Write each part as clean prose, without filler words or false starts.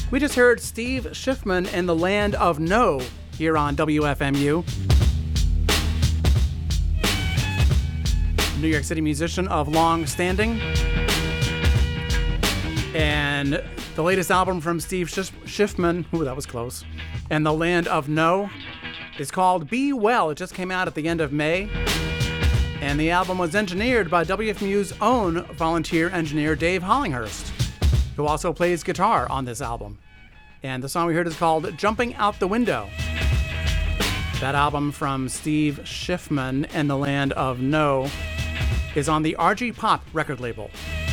We just heard Steve Schiffman and the Land of No here on WFMU. New York City musician of long standing. And the latest album from Steve Schiffman, ooh, that was close, and the Land of No is called Be Well. It just came out at the end of May. And the album was engineered by WFMU's own volunteer engineer, Dave Hollinghurst, who also plays guitar on this album. And the song we heard is called Jumping Out the Window. That album from Steve Schiffman and the Land of No is on the RG Pop record label.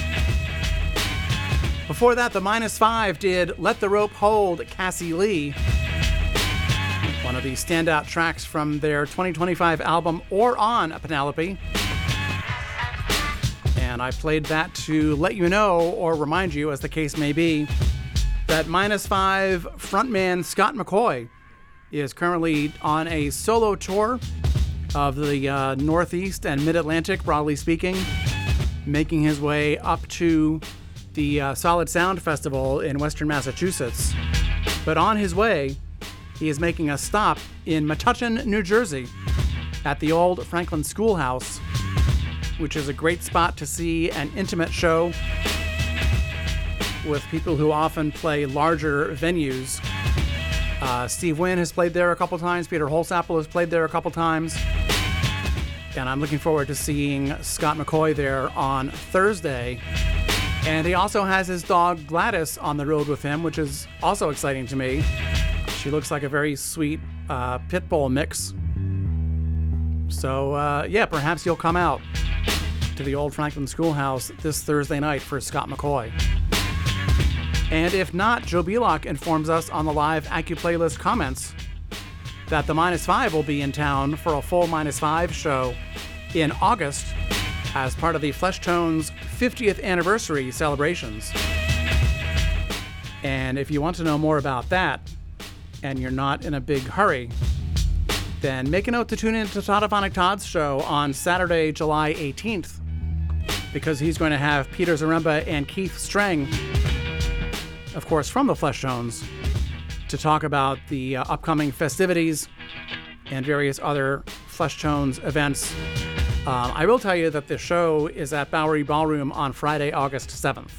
Before that, the Minus Five did Let the Rope Hold, Cassie Lee, one of the standout tracks from their 2025 album Or On, Penelope. And I played that to let you know, or remind you, as the case may be, that Minus Five frontman Scott McCoy is currently on a solo tour of the Northeast and Mid-Atlantic, broadly speaking, making his way up to the Solid Sound Festival in Western Massachusetts. But on his way, he is making a stop in Metuchen, New Jersey, at the old Franklin Schoolhouse, which is a great spot to see an intimate show with people who often play larger venues. Steve Wynn has played there a couple times. Peter Holsapple has played there a couple times. And I'm looking forward to seeing Scott McCoy there on Thursday. And he also has his dog Gladys on the road with him, which is also exciting to me. She looks like a very sweet pit bull mix. So, yeah, perhaps you'll come out to the old Franklin Schoolhouse this Thursday night for Scott McCoy. And if not, Joe Belock informs us on the live AccuPlaylist comments that the Minus Five will be in town for a full Minus Five show in August as part of the Fleshtones 50th anniversary celebrations. And if you want to know more about that, and you're not in a big hurry, then make a note to tune in to Toddophonic Todd's show on Saturday, July 18th, because he's going to have Peter Zaremba and Keith Strang, of course, from the Fleshtones, to talk about the upcoming festivities and various other Fleshtones events. I will tell you that the show is at Bowery Ballroom on Friday, August 7th.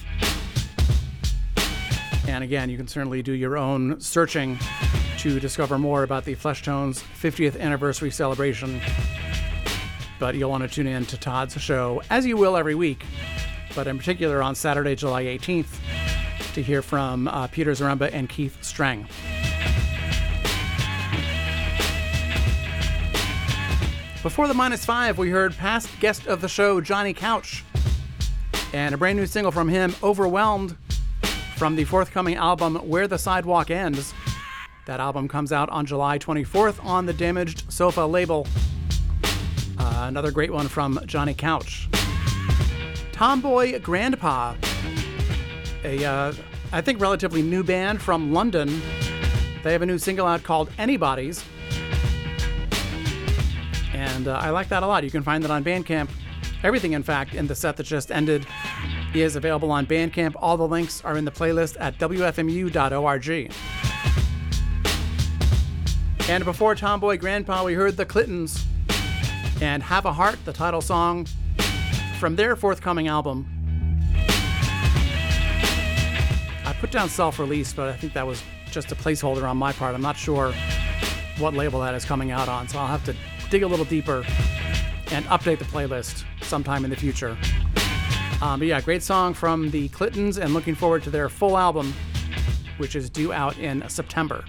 And again, you can certainly do your own searching to discover more about the Fleshtones 50th anniversary celebration. But you'll want to tune in to Todd's show, as you will every week, but in particular on Saturday, July 18th, to hear from Peter Zaremba and Keith Strang. Before the Minus Five, we heard past guest of the show, Johnny Couch, and a brand new single from him, Overwhelmed, from the forthcoming album Where the Sidewalk Ends. That album comes out on July 24th on the Damaged Sofa label. Another great one from Johnny Couch. Tomboy Grandpa, a I think relatively new band from London. They have a new single out called Anybody's. And I like that a lot. You can find that on Bandcamp. Everything, in fact, in the set that just ended is available on Bandcamp. All the links are in the playlist at wfmu.org. And before Tomboy Grandpa, we heard the Clintons and Have a Heart, the title song from their forthcoming album. I put down self-release, but I think that was just a placeholder on my part. I'm not sure what label that is coming out on, so I'll have to dig a little deeper and update the playlist sometime in the future. But yeah, great song from the Clintons, and looking forward to their full album, which is due out in September.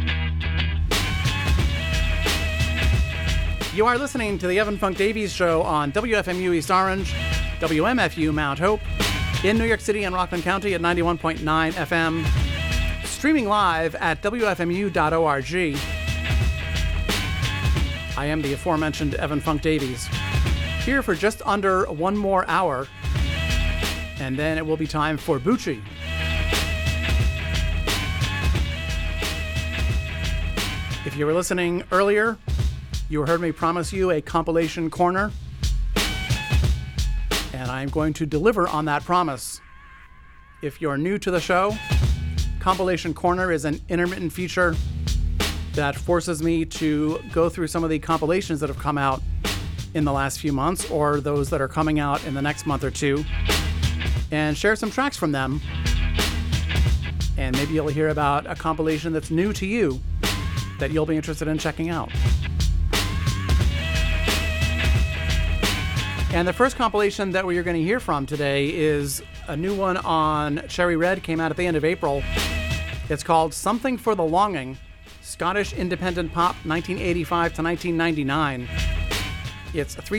You are listening to the Evan Funk Davies Show on WFMU East Orange, WMFU Mount Hope, in New York City and Rockland County at 91.9 FM, streaming live at WFMU.org. I am the aforementioned Evan Funk Davies, here for just under one more hour, and then it will be time for Bucci. If you were listening earlier, you heard me promise you a compilation corner, and I'm going to deliver on that promise. If you're new to the show, Compilation Corner is an intermittent feature that forces me to go through some of the compilations that have come out in the last few months, or those that are coming out in the next month or two, and share some tracks from them. And maybe you'll hear about a compilation that's new to you that you'll be interested in checking out. And the first compilation that we're going to hear from today is a new one on Cherry Red, came out at the end of April. It's called Something for the Longing, Scottish Independent Pop 1985 to 1999. It's a